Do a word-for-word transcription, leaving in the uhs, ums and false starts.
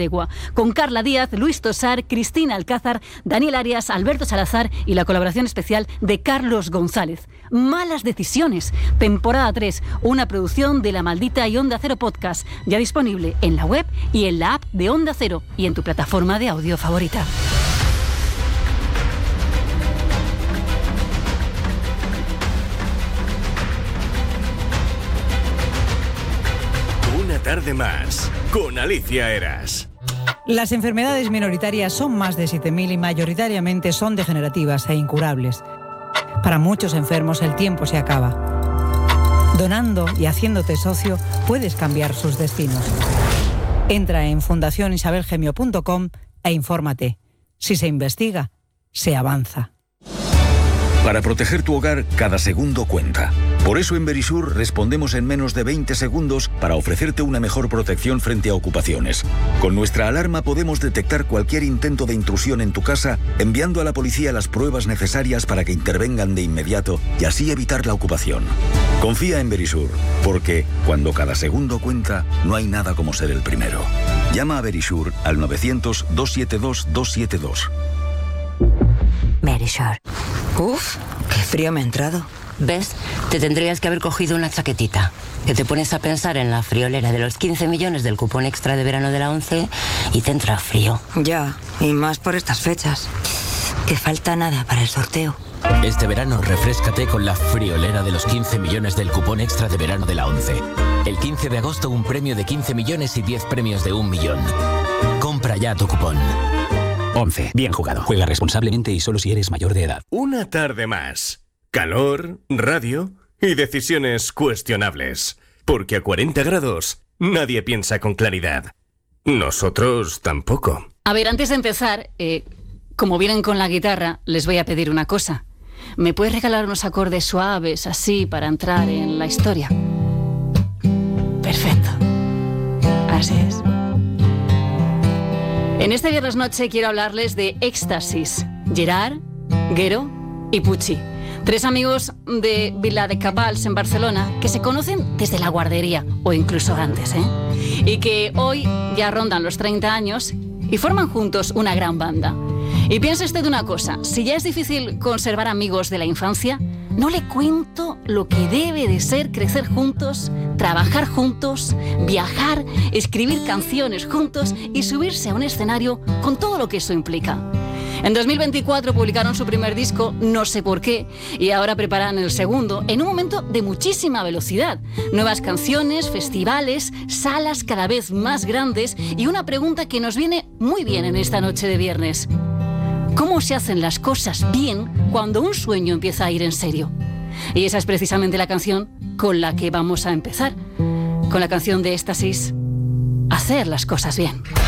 tregua, con Carla Díaz, Luis Tosar, Cristina Alcázar, Daniel Arias, Alberto Salazar y la colaboración especial de Carlos González. Malas decisiones, temporada tres, una producción de La Maldita y Onda Cero Podcast, ya disponible en la web y en la app de Onda Cero y en tu plataforma de audio favorita. Una tarde más, con Alicia Eras. Las enfermedades minoritarias son más de siete mil y mayoritariamente son degenerativas e incurables. Para muchos enfermos el tiempo se acaba. Donando y haciéndote socio puedes cambiar sus destinos. Entra en fundación isabel gemio punto com e infórmate. Si se investiga, se avanza. Para proteger tu hogar, cada segundo cuenta. Por eso en Verisur respondemos en menos de veinte segundos para ofrecerte una mejor protección frente a ocupaciones. Con nuestra alarma podemos detectar cualquier intento de intrusión en tu casa, enviando a la policía las pruebas necesarias para que intervengan de inmediato y así evitar la ocupación. Confía en Verisur, porque cuando cada segundo cuenta, no hay nada como ser el primero. Llama a Verisur al novecientos, doscientos setenta y dos, doscientos setenta y dos. Verisur. Uf, qué frío me ha entrado. ¿Ves? Te tendrías que haber cogido una chaquetita. Que te pones a pensar en la friolera de los quince millones del cupón extra de verano de la ONCE y te entra frío. Ya, y más por estas fechas. Que falta nada para el sorteo. Este verano refréscate con la friolera de los quince millones del cupón extra de verano de la ONCE. El quince de agosto un premio de quince millones y diez premios de un millón. Compra ya tu cupón. once. Bien jugado. Juega responsablemente y solo si eres mayor de edad. Una tarde más. Calor, radio y decisiones cuestionables. Porque a cuarenta grados nadie piensa con claridad. Nosotros tampoco. A ver, antes de empezar, eh, como vienen con la guitarra, les voy a pedir una cosa. ¿Me puedes regalar unos acordes suaves así para entrar en la historia? Perfecto. Así es. En este viernes noche quiero hablarles de Éxtasis, Gerard, Guero y Pucci. Tres amigos de Viladecabals en Barcelona que se conocen desde la guardería o incluso antes, ¿eh? Y que hoy ya rondan los treinta años y forman juntos una gran banda. Y piense usted una cosa, si ya es difícil conservar amigos de la infancia, no le cuento lo que debe de ser crecer juntos, trabajar juntos, viajar, escribir canciones juntos y subirse a un escenario con todo lo que eso implica. En dos mil veinticuatro publicaron su primer disco, no sé por qué, y ahora preparan el segundo, en un momento de muchísima velocidad. Nuevas canciones, festivales, salas cada vez más grandes y una pregunta que nos viene muy bien en esta noche de viernes. ¿Cómo se hacen las cosas bien cuando un sueño empieza a ir en serio? Y esa es precisamente la canción con la que vamos a empezar. Con la canción de Éxtasis, Hacer las cosas bien.